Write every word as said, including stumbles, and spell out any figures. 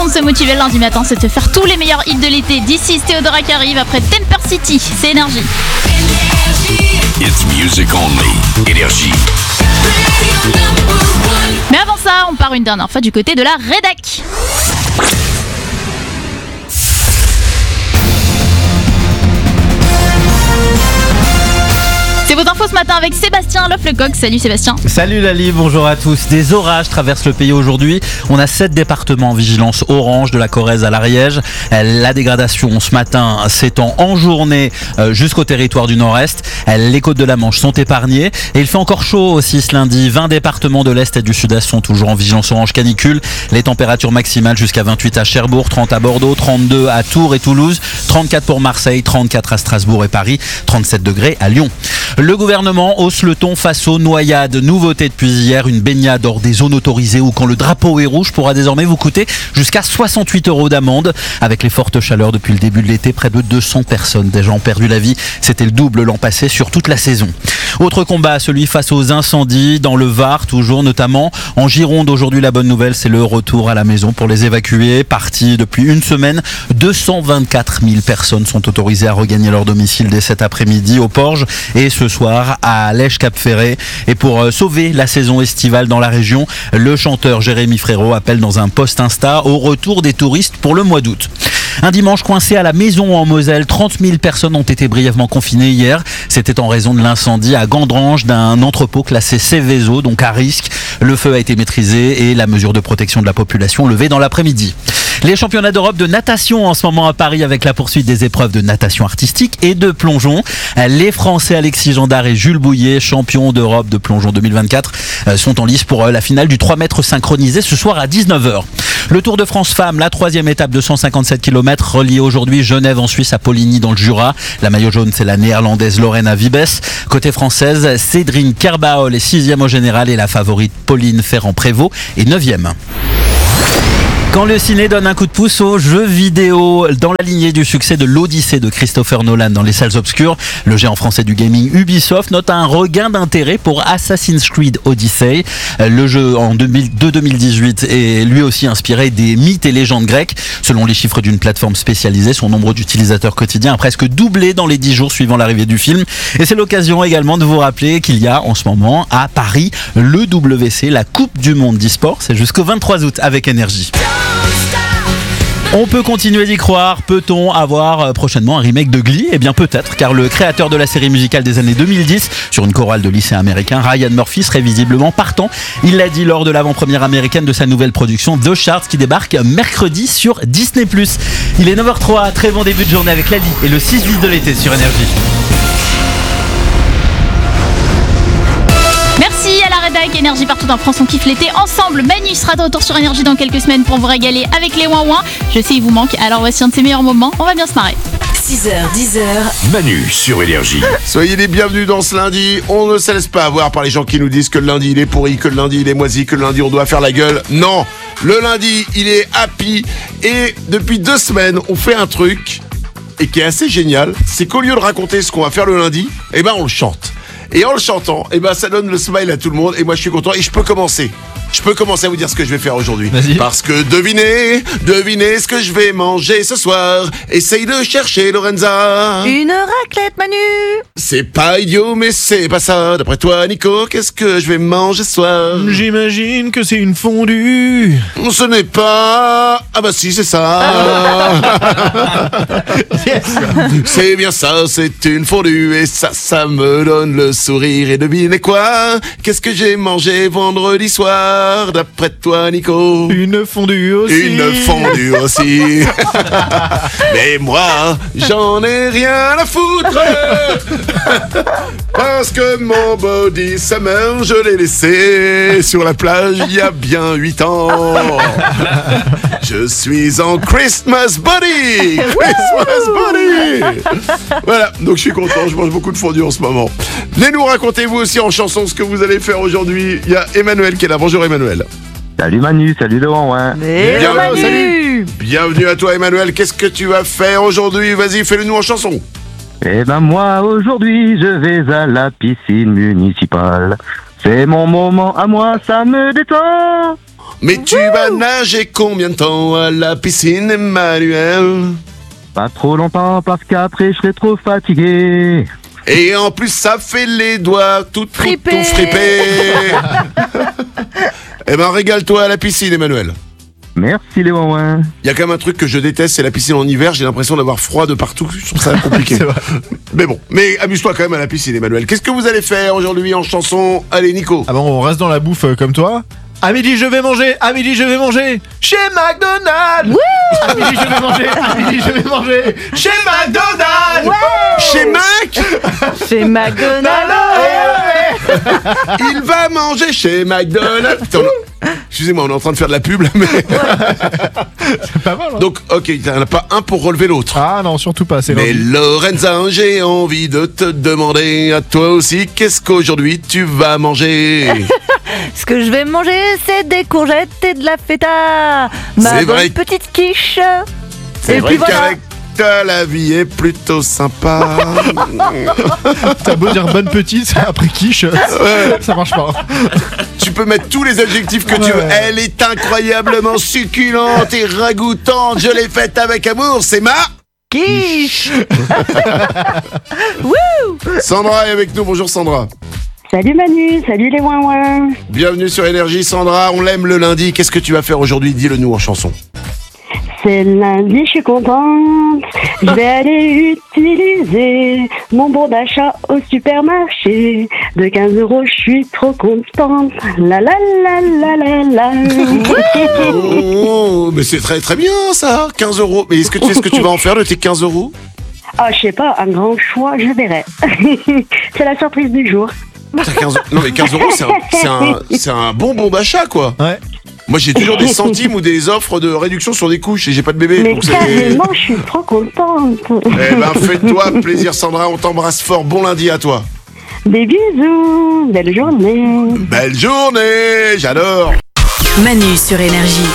façon de se motiver le lundi matin, c'est de faire tous les meilleurs hits de l'été. D'ici, Théodora qui arrive après Temper City. C'est Énergie. It's music only. Énergie. Mais avant ça, on part une dernière fois du côté de la rédac. C'est vos infos ce matin avec Sébastien Lofflecoq. Salut Sébastien. Salut Lali, bonjour à tous. Des orages traversent le pays aujourd'hui. On a sept départements en vigilance orange, de la Corrèze à l'Ariège. La dégradation ce matin s'étend en journée jusqu'au territoire du Nord-Est. Les côtes de la Manche sont épargnées. Et il fait encore chaud aussi ce lundi. vingt départements de l'Est et du Sud-Est sont toujours en vigilance orange canicule. Les températures maximales jusqu'à vingt-huit à Cherbourg, trente à Bordeaux, trente-deux à Tours et Toulouse, trente-quatre pour Marseille, trente-quatre à Strasbourg et Paris, trente-sept degrés à Lyon. Le gouvernement hausse le ton face aux noyades. Nouveauté depuis hier, une baignade hors des zones autorisées ou quand le drapeau est rouge pourra désormais vous coûter jusqu'à soixante-huit euros d'amende. Avec les fortes chaleurs depuis le début de l'été, près de deux cents personnes déjà ont perdu la vie. C'était le double l'an passé sur toute la saison. Autre combat, celui face aux incendies dans le Var, toujours notamment en Gironde. Aujourd'hui, la bonne nouvelle, c'est le retour à la maison pour les évacués. Partis depuis une semaine, deux cent vingt-quatre mille personnes sont autorisées à regagner leur domicile dès cet après-midi au Porge et ce soir à Lèche-Cap-Ferré. Et pour sauver la saison estivale dans la région, le chanteur Jérémy Frérot appelle dans un post Insta au retour des touristes pour le mois d'août. Un dimanche coincé à la maison en Moselle, trente mille personnes ont été brièvement confinées hier. C'était en raison de l'incendie à Gandrange d'un entrepôt classé Céveso, donc à risque. Le feu a été maîtrisé et la mesure de protection de la population levée dans l'après-midi. Les championnats d'Europe de natation en ce moment à Paris avec la poursuite des épreuves de natation artistique et de plongeon. Les Français Alexis Gendard et Jules Bouillet, champions d'Europe de plongeon deux mille vingt-quatre, sont en lice pour la finale du trois mètres synchronisé ce soir à dix-neuf heures. Le Tour de France Femmes, la troisième étape de cent cinquante-sept kilomètres, reliée aujourd'hui Genève en Suisse à Poligny dans le Jura. La maillot jaune, c'est la néerlandaise Lorena Wiebes. Côté française, Cédrine Kerbaol est sixième au général et la favorite Pauline Ferrand-Prévot est neuvième. Quand le ciné donne un coup de pouce aux jeux vidéo, dans la lignée du succès de l'Odyssée de Christopher Nolan dans les salles obscures, le géant français du gaming Ubisoft note un regain d'intérêt pour Assassin's Creed Odyssey. Le jeu en deux mille, de deux mille dix-huit est lui aussi inspiré des mythes et légendes grecques. Selon les chiffres d'une plateforme spécialisée, son nombre d'utilisateurs quotidiens a presque doublé dans les dix jours suivant l'arrivée du film. Et c'est l'occasion également de vous rappeler qu'il y a en ce moment à Paris le W C, la Coupe du Monde d'e-sport. C'est jusqu'au vingt-trois août avec Énergie. On peut continuer d'y croire. Peut-on avoir prochainement un remake de Glee ? Eh bien peut-être, car le créateur de la série musicale des années deux mille dix, sur une chorale de lycée américain, Ryan Murphy, serait visiblement partant. Il l'a dit lors de l'avant-première américaine de sa nouvelle production The Shards, qui débarque mercredi sur Disney plus. Il est neuf heures zéro trois, très bon début de journée avec Lali et le six dix de l'été sur Énergie. Merci à la rédac Énergie partout en France, on kiffe l'été ensemble. Manu sera de retour sur Énergie dans quelques semaines pour vous régaler avec les ouin ouin. Je sais il vous manque, alors voici un de ses meilleurs moments, on va bien se marrer. six heures, dix heures. Manu sur Énergie. Soyez les bienvenus dans ce lundi. On ne se laisse pas avoir par les gens qui nous disent que le lundi il est pourri, que le lundi il est moisi, que le lundi on doit faire la gueule. Non, le lundi il est happy. Et depuis deux semaines on fait un truc et qui est assez génial, c'est qu'au lieu de raconter ce qu'on va faire le lundi, eh ben on le chante. Et en le chantant, eh ben ça donne le smile à tout le monde. Et moi je suis content et je peux commencer. Je peux commencer à vous dire ce que je vais faire aujourd'hui. Vas-y. Parce que devinez, devinez ce que je vais manger ce soir. Essaye de chercher Lorenza. Une raclette, Manu. C'est pas idiot mais c'est pas ça. D'après toi Nico, qu'est-ce que je vais manger ce soir? J'imagine que c'est une fondue. Ce n'est pas... Ah bah si c'est ça. Yes. C'est bien ça, c'est une fondue. Et ça, ça me donne le sourire. Et devinez quoi? Qu'est-ce que j'ai mangé vendredi soir? D'après toi Nico? Une fondue aussi. Une fondue aussi. Mais moi, j'en ai rien à foutre. Parce que mon body summer, je l'ai laissé sur la plage il y a bien huit ans. Je suis en Christmas body. Christmas body. Voilà, donc je suis content, je mange beaucoup de fondue en ce moment. Venez nous raconter vous aussi en chanson ce que vous allez faire aujourd'hui. Il y a Emmanuel qui est là. Bonjour Emmanuel. Salut Manu, salut Laurent, ouais. Hello, Manu. Manu. Bienvenue à toi Emmanuel, qu'est-ce que tu vas faire aujourd'hui? Vas-y, fais-le nous en chanson. Eh ben moi, aujourd'hui, je vais à la piscine municipale. C'est mon moment à moi, ça me détend. Mais tu vas nager combien de temps à la piscine, Emmanuel? Pas trop longtemps parce qu'après je serai trop fatigué. Et en plus, ça fait les doigts tout, tout, Fripés. tout fripés. Eh ben, régale-toi à la piscine, Emmanuel. Merci les ouin. Il y a quand même un truc que je déteste, c'est la piscine en hiver. J'ai l'impression d'avoir froid de partout. Je trouve ça compliqué. C'est vrai. Mais bon, mais amuse-toi quand même à la piscine, Emmanuel. Qu'est-ce que vous allez faire aujourd'hui en chanson? Allez, Nico. Ah bon, on reste dans la bouffe euh, comme toi. À midi, je vais manger. À midi, je vais manger. Chez McDonald's. À midi, je vais manger. À midi, je vais manger. Chez McDonald's. Chez Mac, Chez McDonald's. il va manger chez McDonald's. Putain, on- Excusez-moi, on est en train de faire de la pub là, mais. C'est pas mal. Hein. Donc, ok, il n'y en a pas un pour relever l'autre. Ah non, surtout pas. C'est Mais lundi. Lorenza, j'ai envie de te demander à toi aussi, qu'est-ce qu'aujourd'hui tu vas manger? Ce que je vais manger, c'est des courgettes et de la feta. Ma C'est bonne vrai. petite quiche. C'est et vrai puis voilà. qu'avec toi, la vie est plutôt sympa. T'as beau dire bonne petite, après quiche, ça marche pas. Tu peux mettre tous les adjectifs que tu Ouais, veux. ouais. Elle est incroyablement succulente et ragoûtante. Je l'ai faite avec amour. C'est ma... Quiche. Sandra est avec nous. Bonjour Sandra. Salut Manu, salut les ouin-ouin. Bienvenue sur Énergie Sandra. On l'aime le lundi. Qu'est-ce que tu vas faire aujourd'hui? Dis-le nous en chanson. C'est lundi, je suis contente. Je vais aller utiliser mon bon d'achat au supermarché. De quinze euros, je suis trop contente. La la la la la la. Oh, mais c'est très très bien ça. quinze euros. Mais est-ce que tu sais ce que tu vas en faire de tes quinze euros? Ah, je sais pas, un grand choix, je verrai. C'est la surprise du jour. T'as quinze euros. Non mais quinze euros, c'est un, c'est un, c'est un bon bon d'achat quoi. Ouais. Moi j'ai toujours des centimes ou des offres de réduction sur des couches et j'ai pas de bébé. Mais donc c'est- carrément, je suis trop contente. Eh ben fais-toi plaisir Sandra, on t'embrasse fort. Bon lundi à toi. Des bisous, belle journée. Belle journée, j'adore. Manu sur Énergie.